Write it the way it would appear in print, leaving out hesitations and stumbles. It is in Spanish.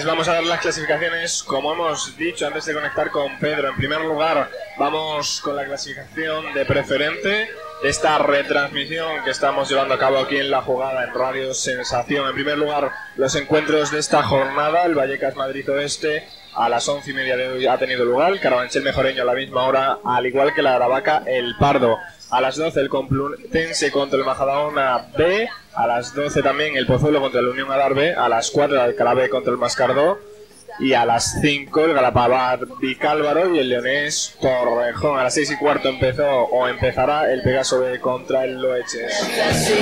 vamos a dar las clasificaciones, como hemos dicho antes de conectar con Pedro. En primer lugar, vamos con la clasificación de preferente de esta retransmisión que estamos llevando a cabo aquí en La Jugada, en Radio Sensación. En primer lugar, los encuentros de esta jornada. El Vallecas Madrid Oeste a las 11:30 de hoy ha tenido lugar. El Carabanchel Mejoreño a la misma hora, al igual que la Aravaca El Pardo. A las 12 el Complutense contra el Majadahonda B. A las 12 también el Pozuelo contra el Unión Adar B. A las 4 el Alcalá B contra el Mascardó. Y a las 5 el Galapagar Vicálvaro y el Leonés Torrejón. A las 6:15 empezará el Pegaso B contra el Loeches.